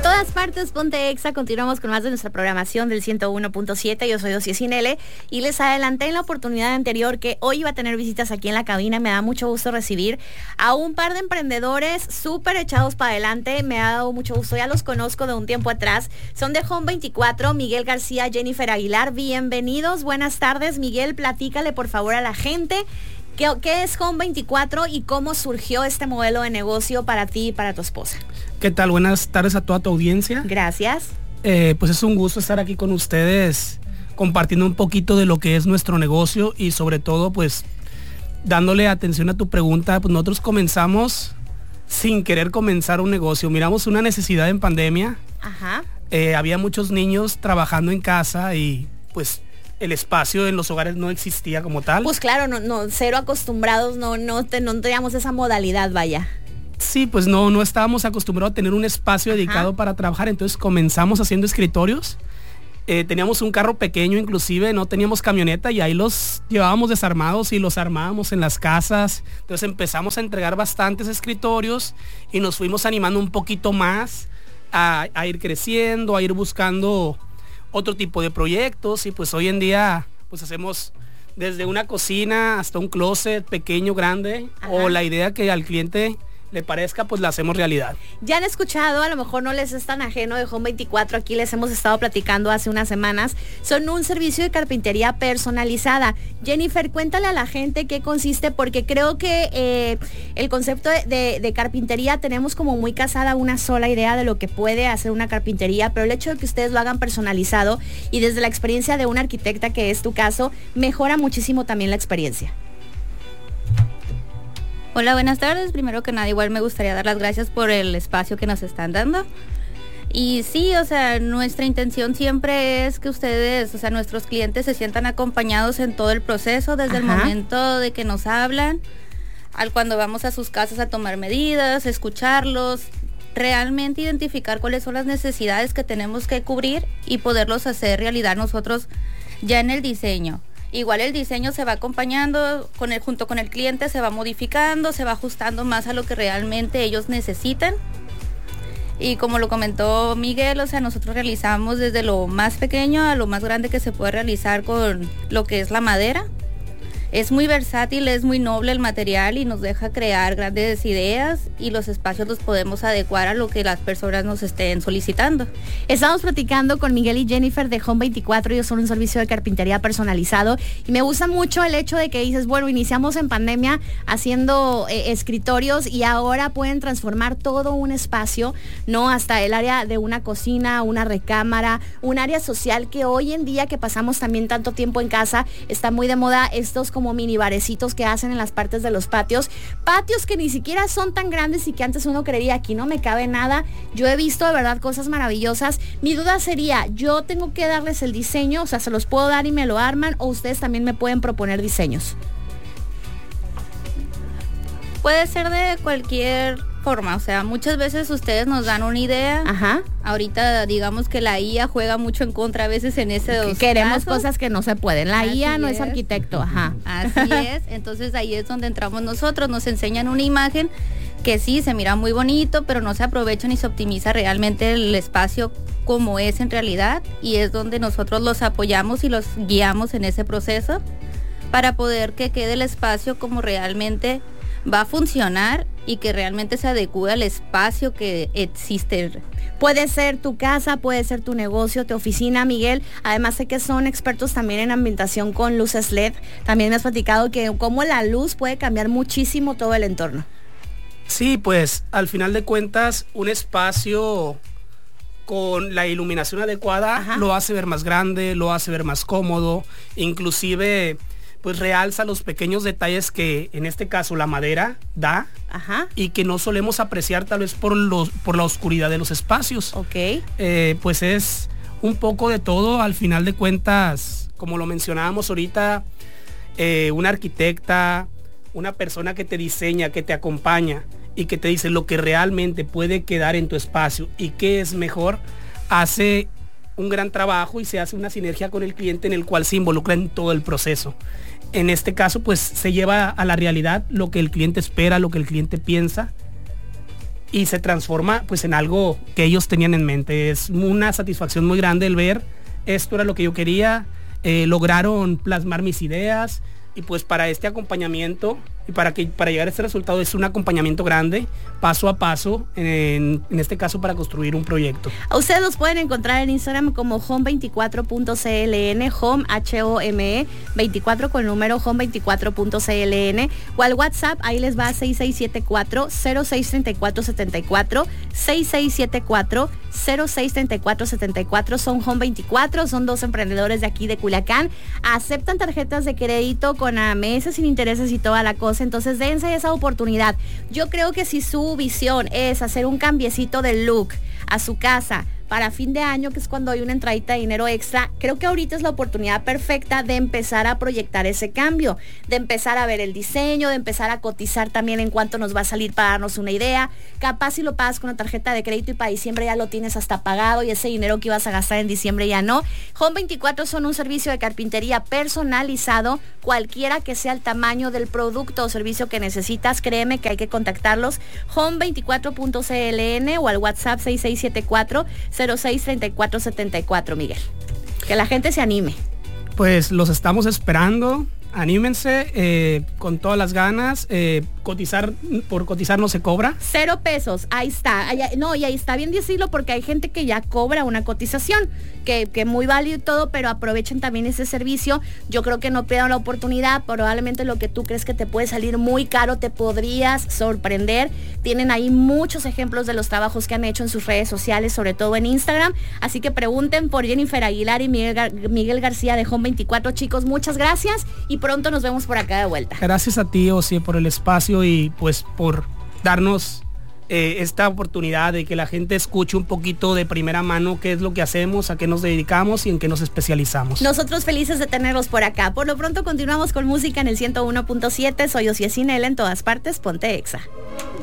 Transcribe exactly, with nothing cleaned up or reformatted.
todas partes, ponte Exa. Continuamos con más de nuestra programación del ciento uno punto siete. Yo soy Ocie Cinele y les adelanté en la oportunidad anterior que hoy iba a tener visitas aquí en la cabina. Me da mucho gusto recibir a un par de emprendedores súper echados para adelante. Me ha dado mucho gusto, ya los conozco de un tiempo atrás. Son de Home veinticuatro, Miguel García, Jennifer Aguilar. Bienvenidos, buenas tardes. Miguel, platícale por favor a la gente ¿Qué, ¿Qué es Home veinticuatro y cómo surgió este modelo de negocio para ti y para tu esposa? ¿Qué tal? Buenas tardes a toda tu audiencia. Gracias. Eh, pues es un gusto estar aquí con ustedes, compartiendo un poquito de lo que es nuestro negocio y sobre todo pues dándole atención a tu pregunta. Pues nosotros comenzamos sin querer comenzar un negocio. Miramos una necesidad en pandemia. Ajá. Eh, había muchos niños trabajando en casa y pues el espacio en los hogares no existía como tal. Pues claro, no, no, cero acostumbrados, no, no, te, no teníamos esa modalidad, vaya. Sí, pues no, no estábamos acostumbrados a tener un espacio dedicado Ajá. para trabajar, entonces comenzamos haciendo escritorios. Eh, teníamos un carro pequeño, inclusive no teníamos camioneta y ahí los llevábamos desarmados y los armábamos en las casas. Entonces empezamos a entregar bastantes escritorios y nos fuimos animando un poquito más a, a ir creciendo, a ir buscando otro tipo de proyectos y pues hoy en día pues hacemos desde una cocina hasta un closet pequeño, grande. Ajá. O la idea que al cliente le parezca, pues la hacemos realidad. Ya han escuchado, a lo mejor no les es tan ajeno de Home veinticuatro, aquí les hemos estado platicando hace unas semanas, son un servicio de carpintería personalizada. Jennifer, cuéntale a la gente qué consiste, porque creo que eh, el concepto de, de, de carpintería tenemos como muy casada una sola idea de lo que puede hacer una carpintería, pero el hecho de que ustedes lo hagan personalizado y desde la experiencia de una arquitecta, que es tu caso, mejora muchísimo también la experiencia. Hola, buenas tardes. Primero que nada, igual me gustaría dar las gracias por el espacio que nos están dando. Y sí, o sea, nuestra intención siempre es que ustedes, o sea, nuestros clientes se sientan acompañados en todo el proceso, desde Ajá. el momento de que nos hablan, al cuando vamos a sus casas a tomar medidas, escucharlos, realmente identificar cuáles son las necesidades que tenemos que cubrir y poderlos hacer realidad nosotros ya en el diseño. Igual el diseño se va acompañando con el, junto con el cliente, se va modificando, se va ajustando más a lo que realmente ellos necesitan. Y como lo comentó Miguel, o sea, nosotros realizamos desde lo más pequeño a lo más grande que se puede realizar con lo que es la madera. Es muy versátil, es muy noble el material y nos deja crear grandes ideas y los espacios los podemos adecuar a lo que las personas nos estén solicitando. Estamos platicando con Miguel y Jennifer de Home veinticuatro. Ellos son un servicio de carpintería personalizado y me gusta mucho el hecho de que dices, bueno, iniciamos en pandemia haciendo eh, escritorios y ahora pueden transformar todo un espacio, ¿no? Hasta el área de una cocina, una recámara, un área social que hoy en día que pasamos también tanto tiempo en casa, está muy de moda estos como mini barecitos que hacen en las partes de los patios, patios que ni siquiera son tan grandes y que antes uno creería, aquí no me cabe nada. Yo he visto de verdad cosas maravillosas. Mi duda sería, yo tengo que darles el diseño, o sea, se los puedo dar y me lo arman, o ustedes también me pueden proponer diseños. Puede ser de cualquier forma, o sea, muchas veces ustedes nos dan una idea. Ajá. Ahorita digamos que la I A juega mucho en contra a veces en ese dos Queremos casos. Cosas que no se pueden. La Así I A no es. es arquitecto, ajá. Así es, entonces ahí es donde entramos nosotros, nos enseñan una imagen que sí, se mira muy bonito, pero no se aprovecha ni se optimiza realmente el espacio como es en realidad, y es donde nosotros los apoyamos y los guiamos en ese proceso para poder que quede el espacio como realmente va a funcionar y que realmente se adecue al espacio que existe. Puede ser tu casa, puede ser tu negocio, tu oficina, Miguel. Además sé que son expertos también en ambientación con luces L E D. También me has platicado que cómo la luz puede cambiar muchísimo todo el entorno. Sí, pues al final de cuentas un espacio con la iluminación adecuada Ajá. lo hace ver más grande, lo hace ver más cómodo, inclusive pues realza los pequeños detalles que en este caso la madera da Ajá. y que no solemos apreciar tal vez por los por la oscuridad de los espacios. Ok. Eh, pues es un poco de todo, al final de cuentas, como lo mencionábamos ahorita, eh, una arquitecta, una persona que te diseña, que te acompaña y que te dice lo que realmente puede quedar en tu espacio y qué es mejor, hace un gran trabajo y se hace una sinergia con el cliente en el cual se involucra en todo el proceso. En este caso, pues se lleva a la realidad lo que el cliente espera, lo que el cliente piensa y se transforma pues en algo que ellos tenían en mente. Es una satisfacción muy grande el ver, esto era lo que yo quería, eh, lograron plasmar mis ideas, y pues para este acompañamiento y para que para llegar a este resultado es un acompañamiento grande, paso a paso, en, en este caso para construir un proyecto. A ustedes los pueden encontrar en Instagram como home veinticuatro punto c l n, home H O M E veinticuatro con el número home veinticuatro punto c l n, o al WhatsApp, ahí les va seis seis siete cuatro cero seis tres cuatro siete cuatro, seis seis siete cuatro cero seis tres cuatro siete cuatro. Son Home veinticuatro, son dos emprendedores de aquí de Culiacán, aceptan tarjetas de crédito con a meses sin intereses y toda la cosa, entonces dense esa oportunidad. Yo creo que si su visión es hacer un cambiecito de look a su casa para fin de año, que es cuando hay una entradita de dinero extra, creo que ahorita es la oportunidad perfecta de empezar a proyectar ese cambio, de empezar a ver el diseño, de empezar a cotizar también en cuánto nos va a salir para darnos una idea. Capaz si lo pagas con una tarjeta de crédito y para diciembre ya lo tienes hasta pagado y ese dinero que ibas a gastar en diciembre ya no. Home veinticuatro son un servicio de carpintería personalizado, cualquiera que sea el tamaño del producto o servicio que necesitas, créeme que hay que contactarlos. home veinticuatro punto c l n o al WhatsApp seis seis siete cuatro cero seis tres cuatro siete cuatro, Miguel. Que la gente se anime. Pues los estamos esperando, anímense, eh, con todas las ganas, eh, cotizar, por cotizar no se cobra. Cero pesos, ahí está. Ahí, no, y ahí está bien decirlo porque hay gente que ya cobra una cotización, que, que muy válido y todo, pero aprovechen también ese servicio. Yo creo que no pierdan la oportunidad, probablemente lo que tú crees que te puede salir muy caro, te podrías sorprender. Tienen ahí muchos ejemplos de los trabajos que han hecho en sus redes sociales, sobre todo en Instagram, así que pregunten por Jennifer Aguilar y Miguel, Gar- Miguel García de Home veinticuatro. Chicos, muchas gracias y pronto nos vemos por acá de vuelta. Gracias a ti, Osie, por el espacio y pues por darnos eh, esta oportunidad de que la gente escuche un poquito de primera mano qué es lo que hacemos, a qué nos dedicamos y en qué nos especializamos. Nosotros felices de tenerlos por acá. Por lo pronto continuamos con música en el ciento uno punto siete. Soy Osie Sinela, en todas partes, ponte Exa.